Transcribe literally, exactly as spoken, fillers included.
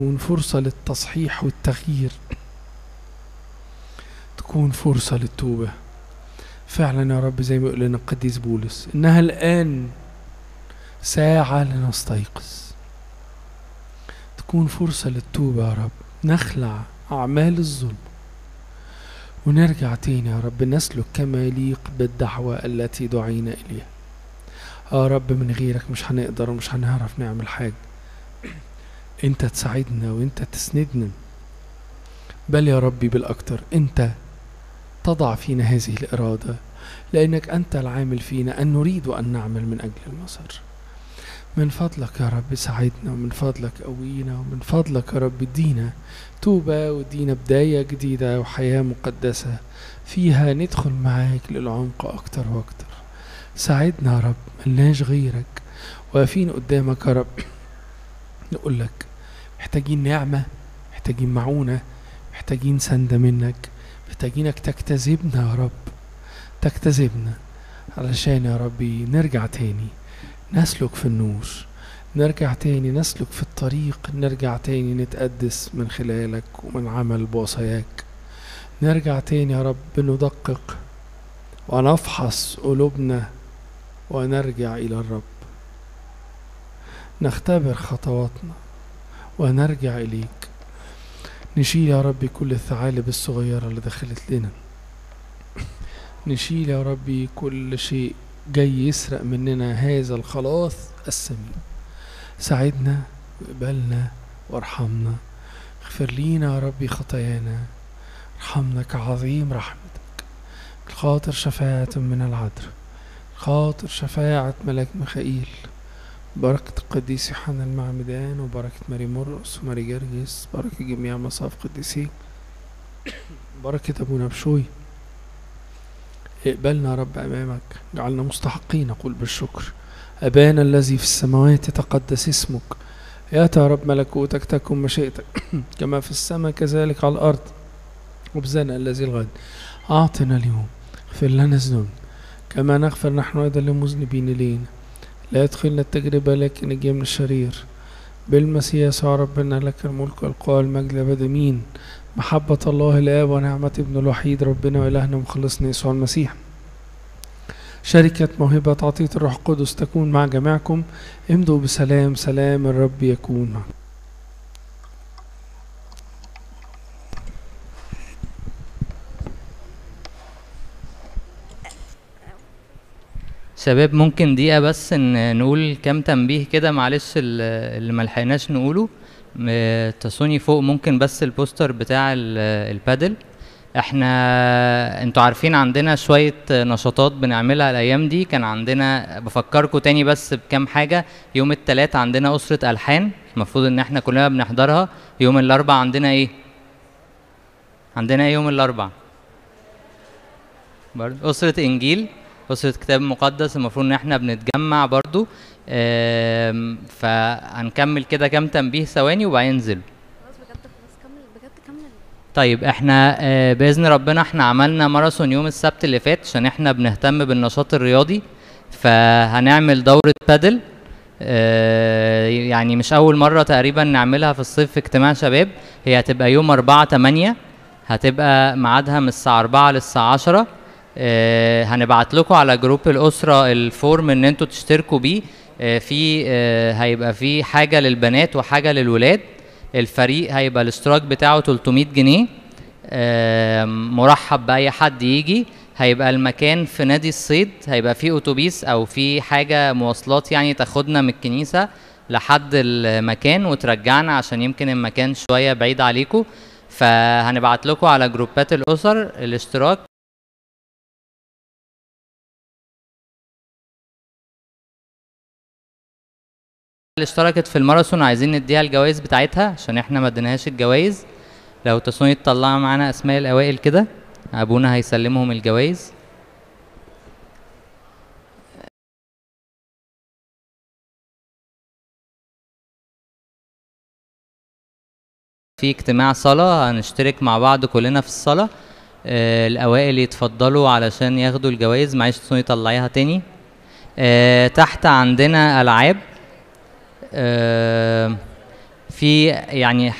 تكون فرصة للتصحيح والتغيير، تكون فرصة للتوبة فعلا يا رب، زي ما يقول لنا القديس بولس إنها الآن ساعة لنستيقظ. تكون فرصة للتوبة يا رب، نخلع أعمال الظلم ونرجع تاني يا رب نسلك كما يليق بالدعوة التي دعينا إليها. يا رب من غيرك مش هنقدر ومش هنعرف نعمل حاجة، انت تساعدنا وانت تسندنا، بل يا ربي بالأكتر انت تضع فينا هذه الإرادة، لأنك أنت العامل فينا أن نريد أن نعمل من أجل المسار. من فضلك يا رب ساعدنا، ومن فضلك قوينا، ومن فضلك يا رب ادينا توبة وادينا بداية جديدة وحياة مقدسة فيها ندخل معاك للعمق أكتر وأكتر. ساعدنا يا رب، ملناش غيرك، واقفين قدامك يا رب نقول لك محتاجين نعمة، محتاجين معونة، محتاجين سند منك، محتاجينك تجتذبنا يا رب، تجتذبنا علشان يا ربي نرجع تاني نسلك في النور، نرجع تاني نسلك في الطريق، نرجع تاني نتقدس من خلالك ومن عمل بوصاياك، نرجع تاني يا رب ندقق ونفحص قلوبنا ونرجع إلى الرب، نختبر خطواتنا ونرجع إليك، نشيل يا ربي كل الثعالب الصغيرة اللي دخلت لنا، نشيل يا ربي كل شيء جاي يسرق مننا هذا الخلاص السمين. ساعدنا واقبلنا وارحمنا، اغفر لينا يا ربي خطايانا، ارحمنا كعظيم رحمتك، الخاطر شفاعة من العذراء، خاطر شفاعة ملاك ميخائيل، بركة القديس يوحنا المعمدان، وبركة ماري مرقس وماري جرجس، بركة جميع مصاف قديسين، بركة أبونا بشوي. اقبلنا يا رب أمامك، جعلنا مستحقين نقول بالشكر: أبانا الذي في السماوات يتقدس اسمك، يأتي يا رب ملكوتك، تكن مشيئتك كما في السماء كذلك على الأرض. خبزنا الذي الغد أعطنا اليوم، اغفر لنا ذنوبنا كما نغفر نحن أيضا للمذنبين إلينا، لا يدخلنا التجربة لكن نجي من الشرير، بالمسيح يسوع ربنا لك الملك والقوة والمجد أبدا. آمين. محبة الله الآب ونعمة ابن الوحيد ربنا وإلهنا ومخلصنا يسوع المسيح، شركة موهبة عطية الروح القدس تكون مع جميعكم. امضوا بسلام، سلام الرب يكون معكم. شباب ممكن دقيقة بس ان نقول كام تنبيه كده، معلش اللي ملحقناش نقوله. تصوني فوق ممكن بس البوستر بتاع البادل. احنا انتوا عارفين عندنا شوية نشاطات بنعملها الايام دي. كان عندنا، بفكركم تاني بس بكام حاجة، يوم التلات عندنا اسرة الحان المفروض ان احنا كلنا بنحضرها. يوم الاربع عندنا ايه؟ عندنا ايه يوم الاربع؟ برضه اسرة انجيل، أسرة كتاب مقدس، المفروض ان احنا بنتجمع برضو. فهنكمل كده كام تنبيه ثواني وبعدين ننزل. خلاص بجد، خلاص كمل بجد، كمل. طيب احنا باذن ربنا احنا عملنا ماراثون يوم السبت اللي فات عشان احنا بنهتم بالنشاط الرياضي، فهنعمل دورة بادل. يعني مش اول مرة تقريبا نعملها في الصيف في اجتماع شباب. هي هتبقى يوم أربعة تمانية، هتبقى ميعادها من الساعة أربعة للساعة عشرة. آه هنبعت لكم على جروب الأسرة الفورم ان انتوا تشتركوا بيه. آه في آه هيبقى في حاجة للبنات وحاجة للولاد. الفريق هيبقى الاشتراك بتاعه تلتمية جنيه. آه مرحب بأي حد يجي. هيبقى المكان في نادي الصيد، هيبقى في اتوبيس او في حاجة مواصلات يعني تاخدنا من الكنيسة لحد المكان وترجعنا، عشان يمكن المكان شوية بعيد عليكم. فهنبعت لكم على جروبات الأسر الاشتراك. اللي اشتركت في الماراثون عايزين نديها الجوائز بتاعتها عشان احنا ما اديناهاش الجوائز. لو تصوني تطلعوا معانا اسماء الاوائل كده، ابونا هيسلمهم الجوائز. في اجتماع صلاة هنشترك مع بعض كلنا في الصلاة. اه الاوائل يتفضلوا علشان ياخدوا الجوائز. معلش تصوني طلعيها تاني. اه تحت عندنا العاب. اه في يعني